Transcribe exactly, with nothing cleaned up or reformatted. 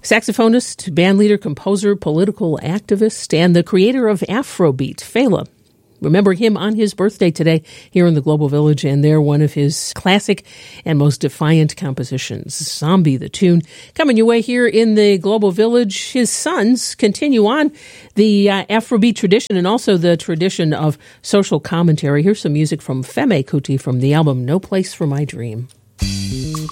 Saxophonist, bandleader, composer, political activist, and the creator of Afrobeat, Fela. Remember him on his birthday today here in the Global Village, and they're one of his classic and most defiant compositions, Zombie, the tune. Coming your way here in the Global Village, his sons continue on the uh, Afrobeat tradition and also the tradition of social commentary. Here's some music from Femi Kuti from the album No Place for My Dream.